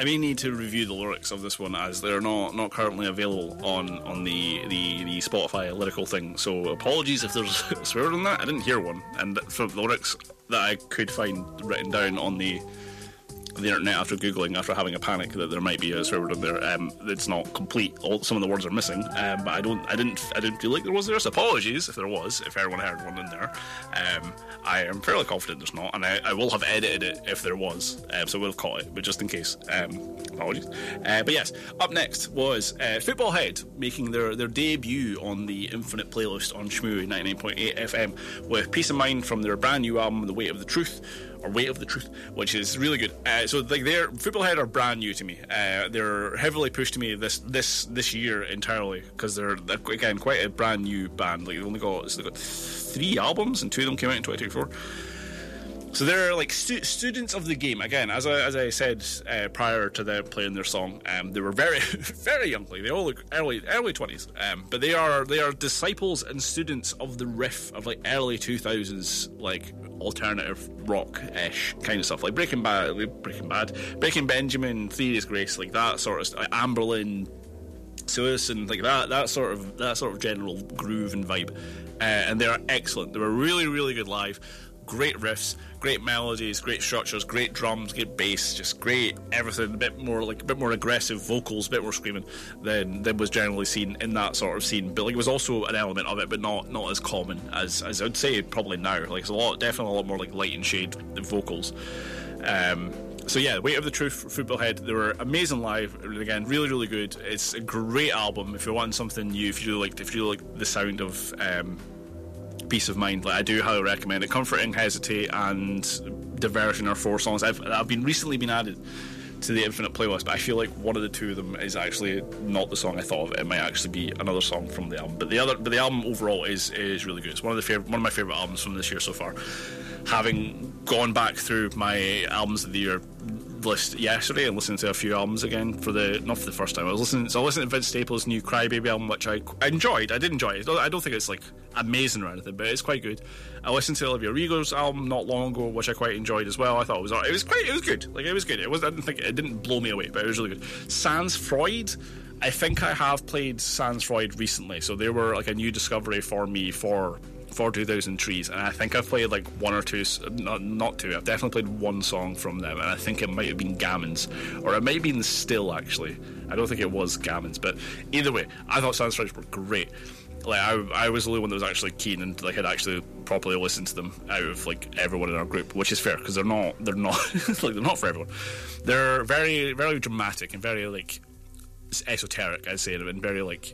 I may need to review the lyrics of this one, as they're not currently available on the Spotify lyrical thing. So apologies if there's a swear in that. I didn't hear one, and from the lyrics that I could find written down on the internet after googling, after having a panic that there might be a swear word in there, it's not complete. Some of the words are missing, but I didn't feel like there was there. So apologies if there was, if everyone heard one in there. I am fairly confident there's not, and I will have edited it if there was, so we'll call it, but just in case, apologies. But yes, up next was Football Head making their debut on the Infinite playlist on Shmoo 99.8 FM with Peace of Mind from their brand new album The Weight of the Truth, which is really good. So like Football Head are brand new to me. They're heavily pushed to me this year entirely, because they're again quite a brand new band. Like they've got 3 albums, and 2 of them came out in 2024. So they're like students of the game. Again, as I said prior to them playing their song, they were very very young. Like they all look early 20s. But they are disciples and students of the riff of like early 2000s like alternative rock-ish kind of stuff, like Breaking Breaking Benjamin, Theory's Grace, like that sort of Amberlin, Suis, and like that sort of general groove and vibe. And they are excellent. They were really really good live. Great riffs, great melodies, great structures, great drums, great bass, just great everything. A bit more aggressive vocals, a bit more screaming than was generally seen in that sort of scene. But like it was also an element of it, but not as common as I would say probably now. Like it's definitely a lot more like light and shade vocals. So yeah, Weight of the Truth, Football Head, they were amazing live. Again, really really good. It's a great album if you're wanting something new. If you like the sound of Peace of Mind, like I do highly recommend it. Comforting, Hesitate, and Diversion are 4 songs I've recently been added to the Infinite playlist, but I feel like one of the 2 of them is actually not the song I thought of. It might actually be another song from the album, but the album overall is really good. It's one of my favorite albums from this year so far. Having gone back through my albums of the year list yesterday and listening to a few albums again not for the first time. I was listening to Vince Staples' new Crybaby album, which I enjoyed. I did enjoy it. I don't think it's like amazing or anything, but it's quite good. I listened to Olivia Rodrigo's album not long ago, which I quite enjoyed as well. I thought it was good. Like it was good. It didn't blow me away, but it was really good. Sans Freud, I think I have played Sans Freud recently, so they were like a new discovery for me for 2000 Trees, and I think I've played like 1 or 2, not 2, I've definitely played 1 song from them, and I think it might have been Gammons, or it might have been Still, actually. I don't think it was Gammons, but either way, I thought Sans Freud were great. Like I was the only one that was actually keen and like had actually properly listened to them out of like everyone in our group, which is fair because they're not like they're not for everyone. They're very very dramatic and very like esoteric, I'd say, and very like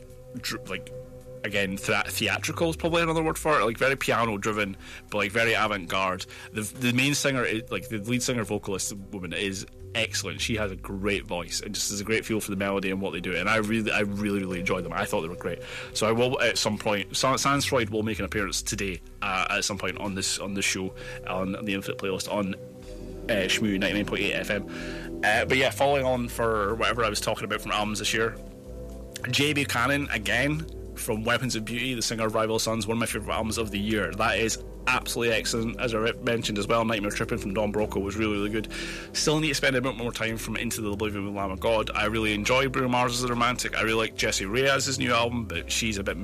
again, theatrical is probably another word for it. Like very piano driven, but like very avant-garde. The main singer, like the lead singer vocalist woman, is excellent. She has a great voice and just has a great feel for the melody and what they do. And I really enjoyed them. I thought they were great. So I will at some point. Sans Freud will make an appearance today at some point on this show on the Infinite playlist on Shmoo 99.8 FM. But yeah, following on for whatever I was talking about from albums this year, Jay Buchanan again. From Weapons of Beauty, the singer of Rival Sons, one of my favourite albums of the year. That is absolutely excellent. As I mentioned as well, Nightmare Tripping from Don Broco was really, really good. Still need to spend a bit more time from Into the Oblivion with Lamb of God. I really enjoy Bruno Mars as a romantic. I really like Jessie Reyes' new album, but she's a bit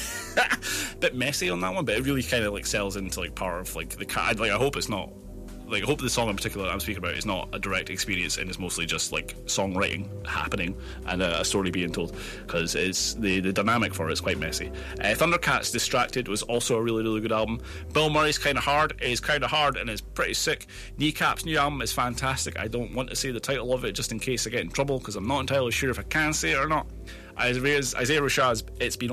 bit messy on that one, but it really kind of like sells into like part of like the cat. Like I hope it's not. Like, I hope the song in particular that I'm speaking about is not a direct experience and is mostly just like songwriting happening and a story being told, because it's the dynamic for it is quite messy. Thundercats Distracted was also a really, really good album. Bill Murray's Kinda Hard is kinda hard and is pretty sick. Kneecap's new album is fantastic. I don't want to say the title of it just in case I get in trouble, because I'm not entirely sure if I can say it or not. Isaiah Rashad's It's Been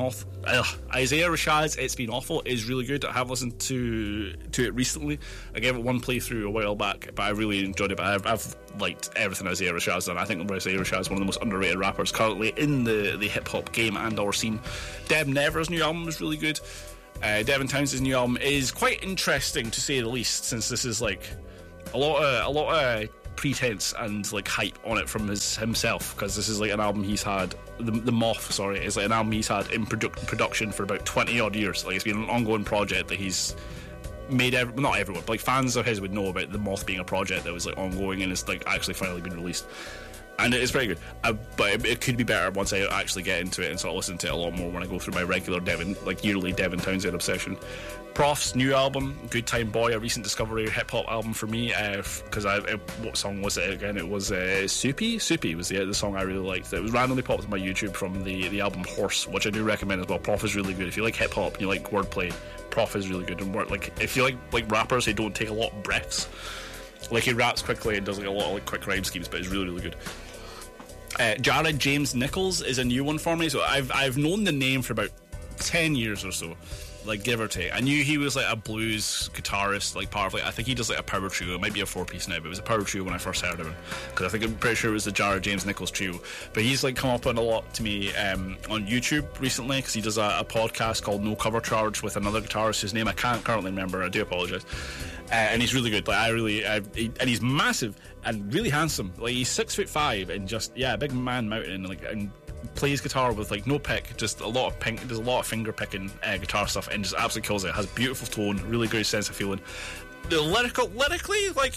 Awful is really good. I have listened to it recently. I gave it one playthrough a while back, but I really enjoyed it. But I've liked everything Isaiah Rashad's done. I think Isaiah Rashad is one of the most underrated rappers currently in the hip-hop game and or scene. Deb Never's new album was really good. Devin Townsend's new album is quite interesting, to say the least, since this is like a lot of pretense and like hype on it from himself, because this is like an album he's had, the Moth is like an album he's had in production for about 20 odd years. Like it's been an ongoing project that he's made. Not everyone, but like fans of his would know about the Moth being a project that was like ongoing and it's like actually finally been released. And it's very good, but it could be better once I actually get into it and sort of listen to it a lot more when I go through my regular yearly Devin Townsend obsession. Prof's new album, Good Time Boy, a recent discovery hip hop album for me. Because what song was it again? It was Soupy. Soupy was the song I really liked. It was randomly popped on my YouTube from the album Horse, which I do recommend as well. Prof is really good. If you like hip hop and you like wordplay, Prof is really good. And if you like rappers who don't take a lot of breaths, like he raps quickly and does like a lot of like quick rhyme schemes, but it's really, really good. Jared James Nichols is a new one for me. So I've known the name for about 10 years or so, like give or take. I knew he was like a blues guitarist, like part of I think he does like a power trio. It might be a 4-piece now, but it was a power trio when I first heard of him, because I'm pretty sure it was the Jared James Nichols trio. But he's like come up on a lot to me on YouTube recently, because he does a podcast called No Cover Charge with another guitarist whose name I can't currently remember. I do apologise. And he's really good. Like and he's massive and really handsome. Like he's 6'5" and just a big man mountain, and plays guitar with like no pick, just a lot of pink. There's a lot of finger picking guitar stuff, and just absolutely kills it. Has beautiful tone, really good sense of feeling. The lyrically, like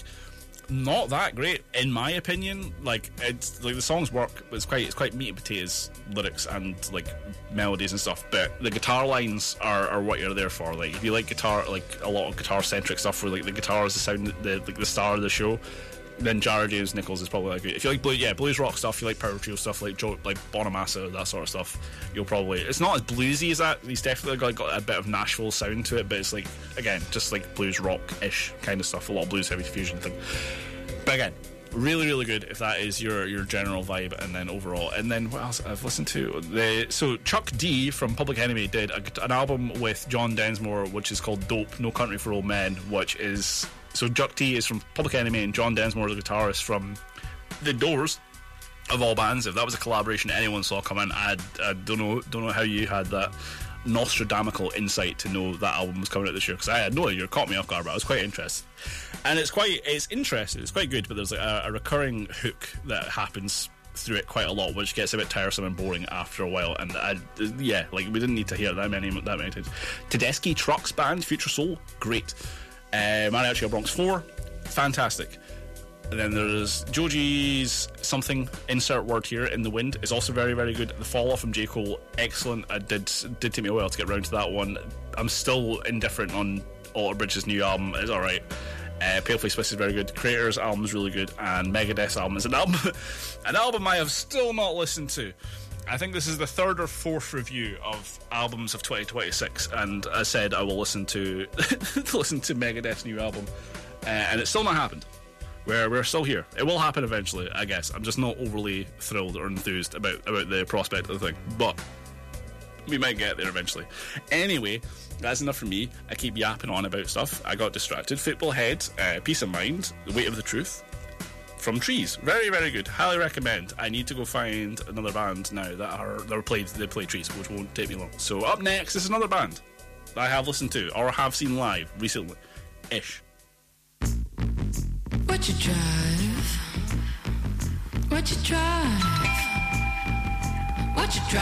not that great in my opinion. Like it's like the songs work, but it's quite meat and potatoes lyrics and like melodies and stuff. But the guitar lines are what you're there for. Like if you like guitar, like a lot of guitar centric stuff where like the guitar is the sound, the star of the show, then Jared James Nichols is probably like good. If you like blues rock stuff, you like power trio stuff like Bonamassa, that sort of stuff, you'll probably. It's not as bluesy as that. He's definitely got a bit of Nashville sound to it, but it's like again just like blues rock ish kind of stuff. A lot of blues heavy fusion thing. But again, really, really good if that is your general vibe. And then overall, and then what else I've listened to? So Chuck D from Public Enemy did an album with John Densmore, which is called Dope, No Country for Old Men, which is. So Chuck D is from Public Enemy, and John Densmore is a guitarist from The Doors, of all bands. If that was a collaboration anyone saw coming, I don't know how you had that Nostradamical insight to know that album was coming out this year, because I had no idea. You caught me off guard, but I was quite interested. And it's interesting, it's quite good, but there's like a recurring hook that happens through it quite a lot, which gets a bit tiresome and boring after a while. And we didn't need to hear that many times. Tedeschi Trucks Band, Future Soul, great. Mariachi of Bronx 4, fantastic. And then there's Joji's something, insert word here, In the Wind, is also very, very good. The Fall Off from J. Cole, excellent. It did take me a while to get around to that one. I'm still indifferent on Alter Bridge's new album. It's alright. Paleface Twist is very good. Creator's album is really good, and Megadeth's album is an album I have still not listened to. I think this is the third or fourth review of albums of 2026, and I said I will listen to Megadeth's new album, and it's still not happened. We're still here. It will happen eventually, I guess. I'm just not overly thrilled or enthused about the prospect of the thing, but we might get there eventually. Anyway, that's enough for me. I keep yapping on about stuff. I got distracted. Football Head, Peace of Mind, The Weight of the Truth, from Trees, very, very good. Highly recommend. I need to go find another band now they play Trees, which won't take me long. So up next is another band that I have listened to or have seen live recently, ish. What you drive? What you drive? What you drive?